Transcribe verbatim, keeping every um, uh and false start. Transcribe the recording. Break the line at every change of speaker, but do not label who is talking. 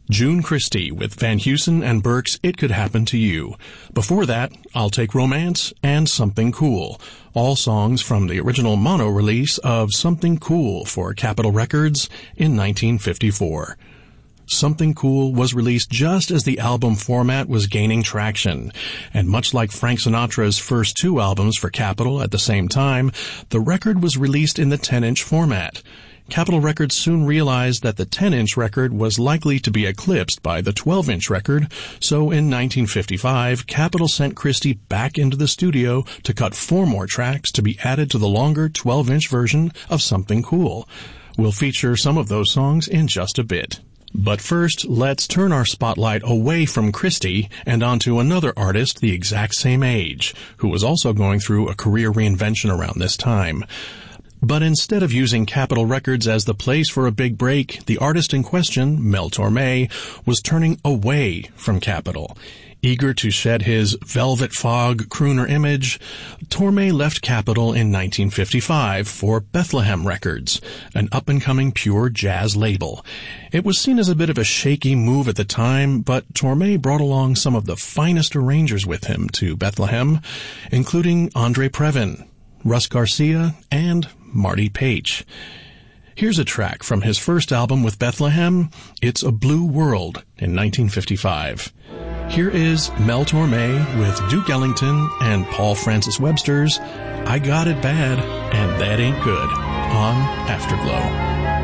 June Christie with Van Heusen and Burke's It Could Happen to You. Before that, I'll Take Romance and Something Cool, all songs from the original mono release of Something Cool for Capitol Records in nineteen fifty-four. Something Cool was released just as the album format was gaining traction, and much like Frank Sinatra's first two albums for Capitol at the same time, the record was released in the ten-inch format. Capitol Records soon realized that the ten-inch record was likely to be eclipsed by the twelve-inch record, so in nineteen fifty-five, Capitol sent Christie back into the studio to cut four more tracks to be added to the longer twelve-inch version of Something Cool. We'll feature some of those songs in just a bit. But first, let's turn our spotlight away from Christie and onto another artist the exact same age, who was also going through a career reinvention around this time. But instead of using Capitol Records as the place for a big break, the artist in question, Mel Torme, was turning away from Capitol. Eager to shed his Velvet Fog crooner image, Torme left Capitol in nineteen fifty-five for Bethlehem Records, an up-and-coming pure jazz label. It was seen as a bit of a shaky move at the time, but Torme brought along some of the finest arrangers with him to Bethlehem, including Andre Previn, Russ Garcia, and Marty Paich. Here's a track from his first album with Bethlehem, It's a Blue World, in nineteen fifty-five. Here is Mel Torme with Duke Ellington and Paul Francis Webster's I Got It Bad and That Ain't Good on Afterglow.